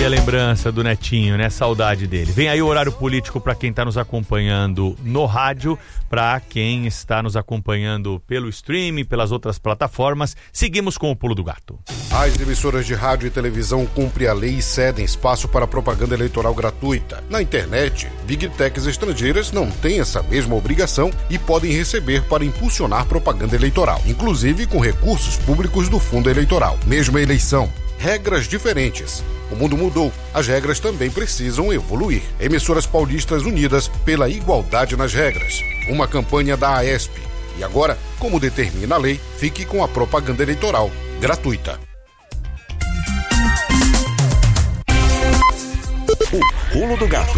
aí a lembrança do Netinho, né? Saudade dele. Vem aí o horário político para quem está nos acompanhando no rádio, para quem está nos acompanhando pelo streaming, pelas outras plataformas. Seguimos com o Pulo do Gato. As emissoras de rádio e televisão cumprem a lei e cedem espaço para propaganda eleitoral gratuita. Na internet, Big Techs estrangeiras não têm essa mesma obrigação e podem receber para impulsionar propaganda eleitoral, inclusive com recursos públicos do fundo eleitoral. Mesma eleição, regras diferentes. O mundo mudou, as regras também precisam evoluir. Emissoras paulistas unidas pela igualdade nas regras. Uma campanha da AESP. E agora, como determina a lei, fique com a propaganda eleitoral gratuita. O Pulo do Gato.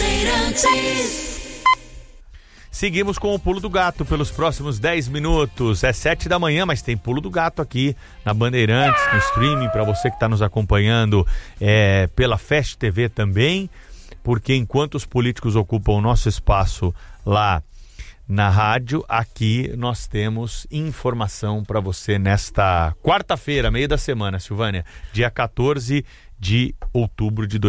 Seguimos com o Pulo do Gato pelos próximos 10 minutos. É 7 da manhã, mas tem Pulo do Gato aqui na Bandeirantes, no streaming, para você que está nos acompanhando pela Fast TV também, porque enquanto os políticos ocupam o nosso espaço lá na rádio, aqui nós temos informação para você nesta quarta-feira, meio da semana, Silvânia, dia 14 de outubro de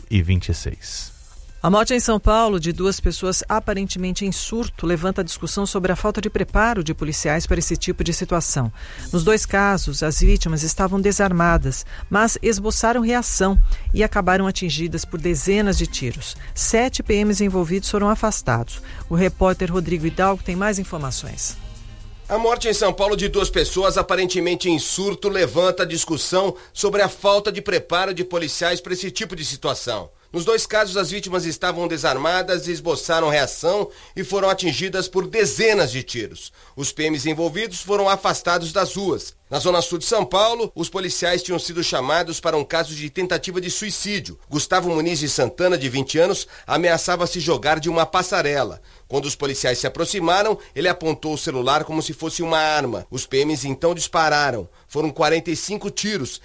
2026. A morte em São Paulo de 2 pessoas aparentemente em surto levanta a discussão sobre a falta de preparo de policiais para esse tipo de situação. Nos 2 casos, as vítimas estavam desarmadas, mas esboçaram reação e acabaram atingidas por dezenas de tiros. 7 PMs envolvidos foram afastados. O repórter Rodrigo Hidalgo tem mais informações. A morte em São Paulo de 2 pessoas aparentemente em surto levanta a discussão sobre a falta de preparo de policiais para esse tipo de situação. Nos 2 casos, as vítimas estavam desarmadas, esboçaram reação e foram atingidas por dezenas de tiros. Os PMs envolvidos foram afastados das ruas. Na zona sul de São Paulo, os policiais tinham sido chamados para um caso de tentativa de suicídio. Gustavo Muniz de Santana, de 20 anos, ameaçava se jogar de uma passarela. Quando os policiais se aproximaram, ele apontou o celular como se fosse uma arma. Os PMs então dispararam. Foram 45 tiros,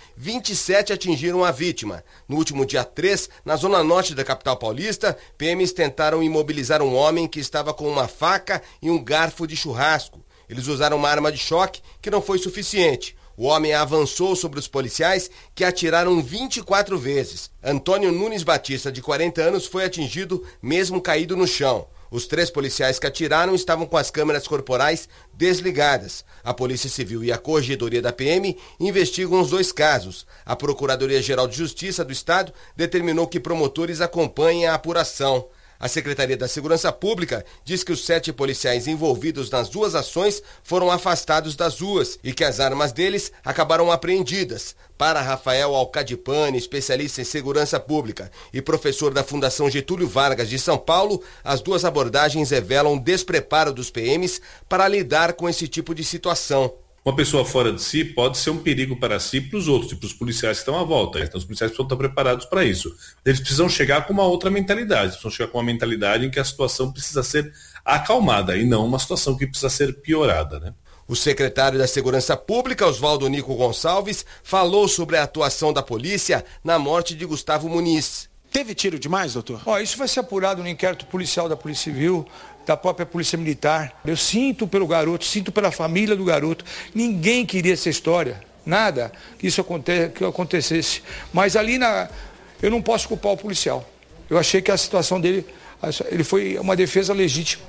27 atingiram a vítima. No último dia 3, na zona norte da capital paulista, PMs tentaram imobilizar um homem que estava com uma faca e um garfo de churrasco. Eles usaram uma arma de choque que não foi suficiente. O homem avançou sobre os policiais, que atiraram 24 vezes. Antônio Nunes Batista, de 40 anos, foi atingido mesmo caído no chão. Os 3 policiais que atiraram estavam com as câmeras corporais desligadas. A Polícia Civil e a Corregedoria da PM investigam os 2 casos. A Procuradoria-Geral de Justiça do Estado determinou que promotores acompanhem a apuração. A Secretaria da Segurança Pública diz que os 7 policiais envolvidos nas 2 ações foram afastados das ruas e que as armas deles acabaram apreendidas. Para Rafael Alcadipani, especialista em segurança pública e professor da Fundação Getúlio Vargas de São Paulo, as 2 abordagens revelam despreparo dos PMs para lidar com esse tipo de situação. Uma pessoa fora de si pode ser um perigo para si e para os outros, e para os policiais que estão à volta. Então os policiais precisam estar preparados para isso. Eles precisam chegar com uma outra mentalidade, precisam chegar com uma mentalidade em que a situação precisa ser acalmada e não uma situação que precisa ser piorada, né? O secretário da Segurança Pública, Oswaldo Nico Gonçalves, falou sobre a atuação da polícia na morte de Gustavo Muniz. Teve tiro demais, doutor? Isso vai ser apurado no inquérito policial da Polícia Civil, da própria Polícia Militar. Eu sinto pelo garoto, sinto pela família do garoto. Ninguém queria essa história, nada que isso acontecesse. Mas ali eu não posso culpar o policial. Eu achei que a situação dele, ele foi uma defesa legítima.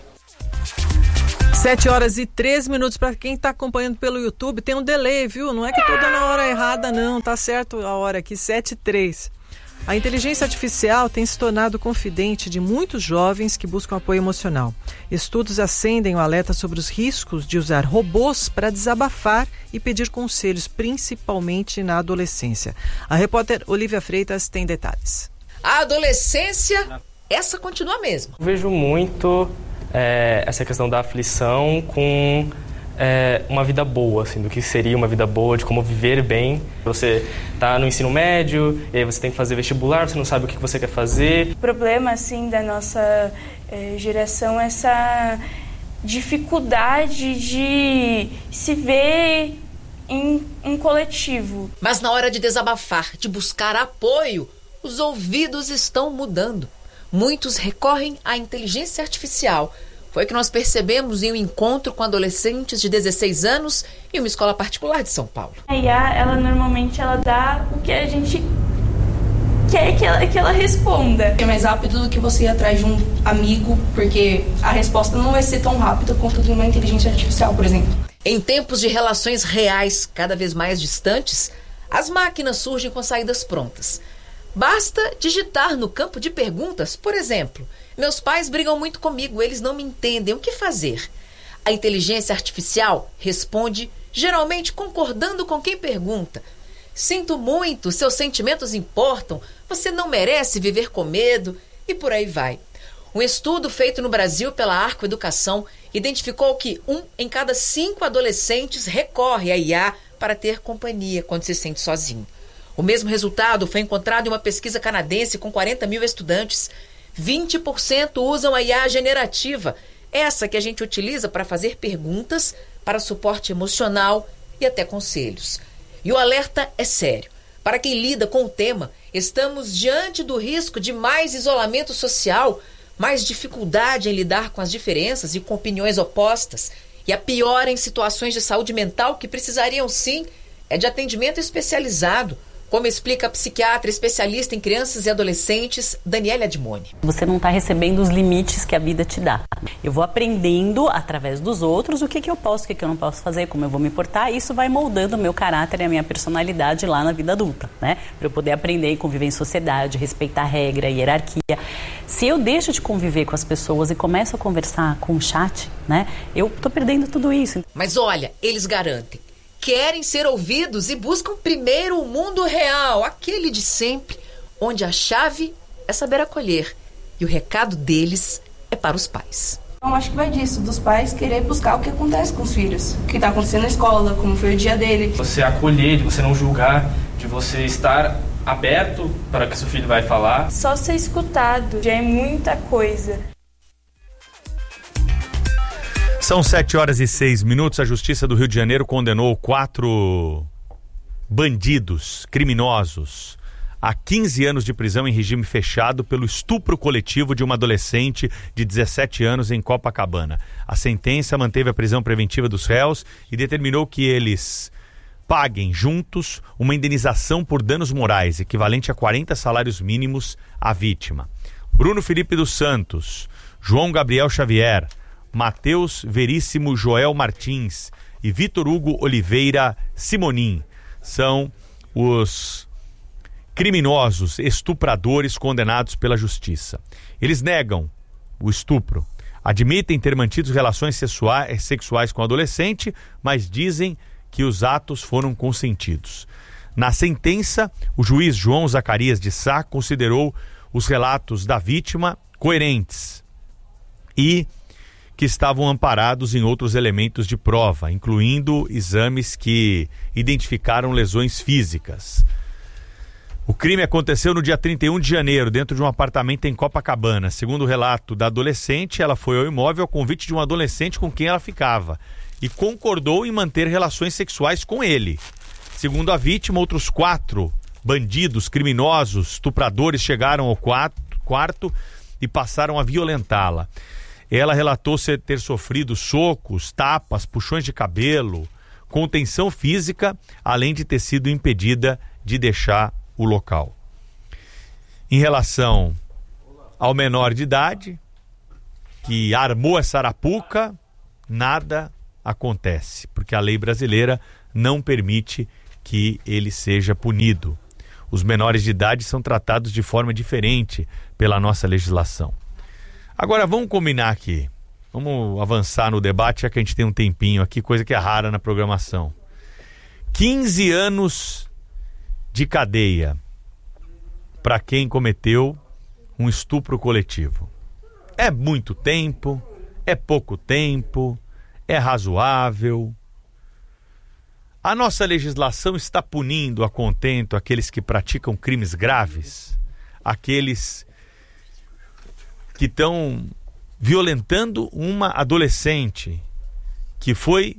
7h03. Para quem está acompanhando pelo YouTube, tem um delay, viu? Não é que estou dando a hora errada, não. Tá certo a hora aqui, 7h03. A inteligência artificial tem se tornado confidente de muitos jovens que buscam apoio emocional. Estudos acendem o alerta sobre os riscos de usar robôs para desabafar e pedir conselhos, principalmente na adolescência. A repórter Olivia Freitas tem detalhes. A adolescência, essa continua mesmo. Vejo muito essa questão da aflição com uma vida boa, assim, do que seria uma vida boa, de como viver bem. Você está no ensino médio, e aí você tem que fazer vestibular, você não sabe o que você quer fazer. O problema, assim, da nossa geração é essa dificuldade de se ver em um coletivo. Mas na hora de desabafar, de buscar apoio, os ouvidos estão mudando. Muitos recorrem à inteligência artificial. Foi o que nós percebemos em um encontro com adolescentes de 16 anos em uma escola particular de São Paulo. A IA, ela normalmente dá o que a gente quer que ela responda. É mais rápido do que você ir atrás de um amigo, porque a resposta não vai ser tão rápida quanto de uma inteligência artificial, por exemplo. Em tempos de relações reais cada vez mais distantes, as máquinas surgem com saídas prontas. Basta digitar no campo de perguntas, por exemplo, meus pais brigam muito comigo, eles não me entendem, o que fazer? A inteligência artificial responde, geralmente concordando com quem pergunta. Sinto muito, seus sentimentos importam, você não merece viver com medo, e por aí vai. Um estudo feito no Brasil pela Arco Educação identificou que 1 em cada 5 adolescentes recorre à IA para ter companhia quando se sente sozinho. O mesmo resultado foi encontrado em uma pesquisa canadense com 40 mil estudantes. 20% usam a IA generativa, essa que a gente utiliza para fazer perguntas, para suporte emocional e até conselhos. E o alerta é sério. Para quem lida com o tema, estamos diante do risco de mais isolamento social, mais dificuldade em lidar com as diferenças e com opiniões opostas, e a pior em situações de saúde mental que precisariam sim é de atendimento especializado, como explica a psiquiatra especialista em crianças e adolescentes, Daniela Admoni. Você não está recebendo os limites que a vida te dá. Eu vou aprendendo através dos outros o que eu posso, o que eu não posso fazer, como eu vou me portar, e isso vai moldando o meu caráter e a minha personalidade lá na vida adulta, né? Para eu poder aprender e conviver em sociedade, respeitar regra, hierarquia. Se eu deixo de conviver com as pessoas e começo a conversar com o chat, né? Eu estou perdendo tudo isso. Mas olha, eles garantem. Querem ser ouvidos e buscam primeiro o mundo real, aquele de sempre, onde a chave é saber acolher. E o recado deles é para os pais. Eu acho que vai disso, dos pais querer buscar o que acontece com os filhos. O que está acontecendo na escola, como foi o dia dele. Você acolher, de você não julgar, de você estar aberto para o que seu filho vai falar. Só ser escutado já é muita coisa. São 7h06. A Justiça do Rio de Janeiro condenou 4 bandidos, criminosos, a 15 anos de prisão em regime fechado pelo estupro coletivo de uma adolescente de 17 anos em Copacabana. A sentença manteve a prisão preventiva dos réus e determinou que eles paguem juntos uma indenização por danos morais, equivalente a 40 salários mínimos à vítima. Bruno Felipe dos Santos, João Gabriel Xavier, Matheus Veríssimo Joel Martins e Vitor Hugo Oliveira Simonim são os criminosos estupradores condenados pela justiça. Eles negam o estupro, admitem ter mantido relações sexuais com o adolescente, mas dizem que os atos foram consentidos. Na sentença, o juiz João Zacarias de Sá considerou os relatos da vítima coerentes e que estavam amparados em outros elementos de prova, incluindo exames que identificaram lesões físicas. O crime aconteceu no dia 31 de janeiro, dentro de um apartamento em Copacabana. Segundo o relato da adolescente, ela foi ao imóvel ao convite de um adolescente com quem ela ficava e concordou em manter relações sexuais com ele. Segundo a vítima, outros 4 bandidos, criminosos, estupradores chegaram ao quarto e passaram a violentá-la. Ela relatou ter sofrido socos, tapas, puxões de cabelo, contenção física, além de ter sido impedida de deixar o local. Em relação ao menor de idade, que armou essa arapuca, nada acontece, porque a lei brasileira não permite que ele seja punido. Os menores de idade são tratados de forma diferente pela nossa legislação. Agora vamos combinar aqui, vamos avançar no debate, já que a gente tem um tempinho aqui, coisa que é rara na programação. 15 anos de cadeia para quem cometeu um estupro coletivo. É muito tempo? É pouco tempo? É razoável? A nossa legislação está punindo a contento aqueles que praticam crimes graves? Aqueles que estão violentando uma adolescente que foi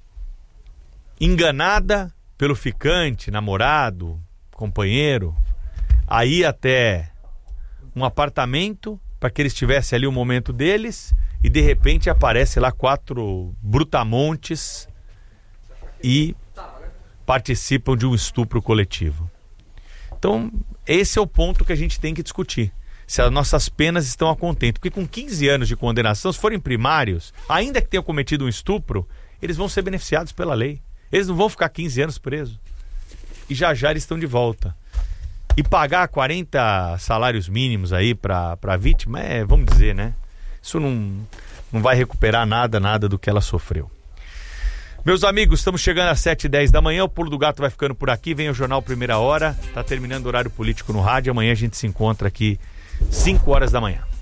enganada pelo ficante, namorado, companheiro, a ir até um apartamento para que eles tivessem ali o momento deles e de repente aparece lá 4 brutamontes e participam de um estupro coletivo. Então, esse é o ponto que a gente tem que discutir. Se as nossas penas estão a contento. Porque com 15 anos de condenação, se forem primários, ainda que tenham cometido um estupro, eles vão ser beneficiados pela lei. Eles não vão ficar 15 anos presos. E já eles estão de volta. E pagar 40 salários mínimos aí para a vítima, vamos dizer, né? Isso não vai recuperar nada do que ela sofreu. Meus amigos, estamos chegando às 7h10 da manhã, o Pulo do Gato vai ficando por aqui, vem o Jornal Primeira Hora, tá terminando o horário político no rádio, amanhã a gente se encontra aqui 5 horas da manhã.